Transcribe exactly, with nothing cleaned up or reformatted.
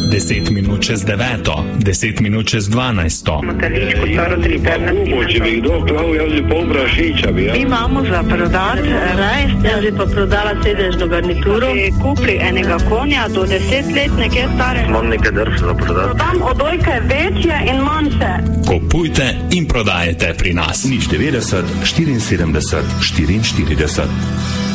deset minut čez deveto, deset minut čez dvanajsto. Če bi kdo prav, jaz bi pol prašiča bi. Mi imamo za prodati rajs, jaz bi pa prodala sedežno garnituro. Bi kupili enega konja do deset let, nekaj stare. Imam nekaj drv za prodati. Prodam odojke večje in manjše. Kupujte in prodajete pri nas. nič devetdeset, štiriinsedemdeset, štiriinštirideset.